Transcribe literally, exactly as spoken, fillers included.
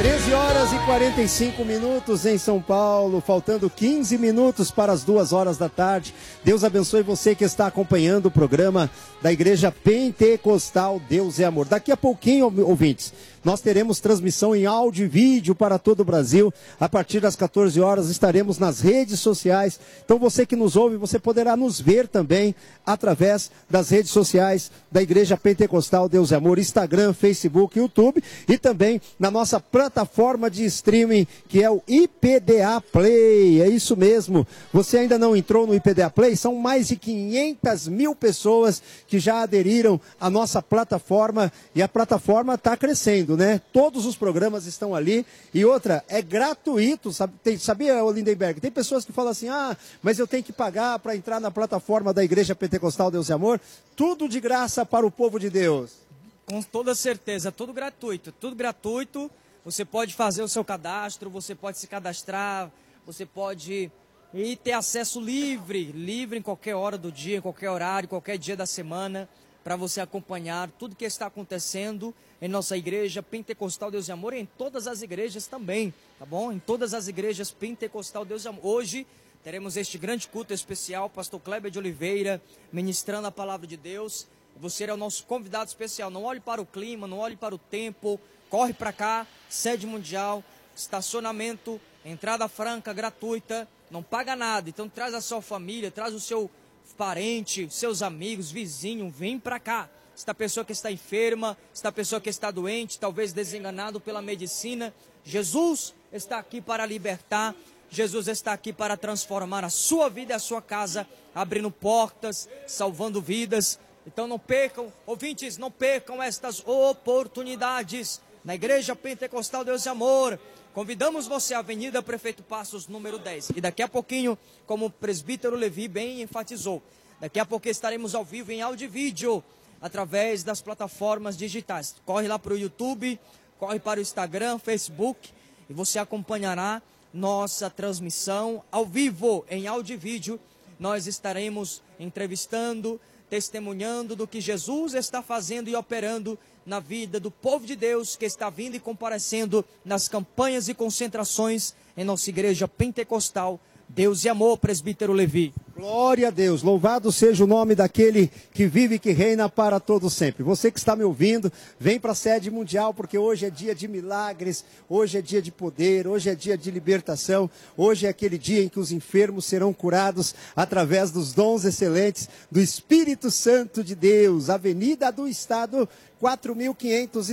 treze horas e quarenta e cinco minutos em São Paulo, faltando quinze minutos para as duas horas da tarde. Deus abençoe você que está acompanhando o programa da Igreja Pentecostal Deus é Amor. Daqui a pouquinho, ouvintes, nós teremos transmissão em áudio e vídeo para todo o Brasil. A partir das quatorze horas estaremos nas redes sociais. Então você que nos ouve, você poderá nos ver também através das redes sociais da Igreja Pentecostal Deus é Amor, Instagram, Facebook, YouTube e também na nossa plataforma de streaming que é o I P D A Play. É isso mesmo. Você ainda não entrou no I P D A Play? São mais de quinhentas mil pessoas que já aderiram à nossa plataforma e a plataforma está crescendo, né? Todos os programas estão ali e outra, é gratuito, sabe? Tem, sabia, Lindenberg? Tem pessoas que falam assim, ah, mas eu tenho que pagar para entrar na plataforma da Igreja Pentecostal Deus é Amor. Tudo de graça para o povo de Deus. Com toda certeza, tudo gratuito, tudo gratuito. Você pode fazer o seu cadastro, você pode se cadastrar, você pode ir ter acesso livre, livre em qualquer hora do dia, em qualquer horário, qualquer dia da semana, para você acompanhar tudo que está acontecendo em nossa igreja Pentecostal Deus e Amor e em todas as igrejas também, tá bom? Em todas as igrejas Pentecostal Deus e Amor. Hoje teremos este grande culto especial, pastor Kleber de Oliveira, ministrando a palavra de Deus. Você é o nosso convidado especial. Não olhe para o clima, não olhe para o tempo, corre para cá, sede mundial, estacionamento, entrada franca, gratuita, não paga nada. Então traz a sua família, traz o seu parente, seus amigos, vizinho, vem para cá. Esta pessoa que está enferma, esta pessoa que está doente, talvez desenganado pela medicina, Jesus está aqui para libertar, Jesus está aqui para transformar a sua vida e a sua casa, abrindo portas, salvando vidas. Então não percam, ouvintes, não percam estas oportunidades na Igreja Pentecostal Deus e Amor. Convidamos você à Avenida Prefeito Passos, número dez. E daqui a pouquinho, como o presbítero Levi bem enfatizou, daqui a pouco estaremos ao vivo em áudio e vídeo, através das plataformas digitais. Corre lá para o YouTube, corre para o Instagram, Facebook, e você acompanhará nossa transmissão ao vivo, em áudio e vídeo. Nós estaremos entrevistando, testemunhando do que Jesus está fazendo e operando na vida do povo de Deus que está vindo e comparecendo nas campanhas e concentrações em nossa igreja pentecostal Deus e Amor, presbítero Levi. Glória a Deus, louvado seja o nome daquele que vive e que reina para todo sempre. Você que está me ouvindo, vem para a sede mundial, porque hoje é dia de milagres, hoje é dia de poder, hoje é dia de libertação, hoje é aquele dia em que os enfermos serão curados através dos dons excelentes do Espírito Santo de Deus. Avenida do Estado, quatro mil quinhentos